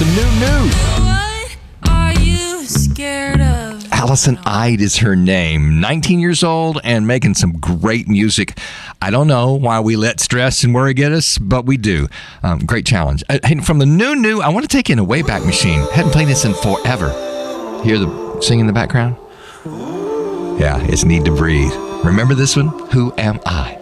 the new. What are you scared of? Allison Ide is her name. 19 years old and making some great music. I don't know why we let stress and worry get us, but we do. Great challenge. And from the new, I want to take you in a Wayback Machine. Hadn't played this in forever. Hear the singing in the background? Yeah, it's Need to Breathe. Remember this one? Who Am I?